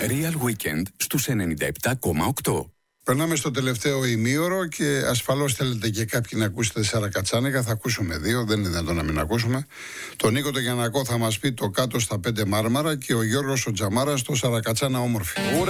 Real Weekend στους 97,8. Περνάμε στο τελευταίο ημίωρο και ασφαλώς θέλετε και κάποιοι να ακούσετε σαρακατσάνικα. Θα ακούσουμε δύο, δεν είναι δυνατόν να μην ακούσουμε. Τον Νίκο τον Γιαννακό θα μας πει το κάτω στα 5 Μάρμαρα και ο Γιώργος ο Τζαμάρας το Σαρακατσάνα όμορφη.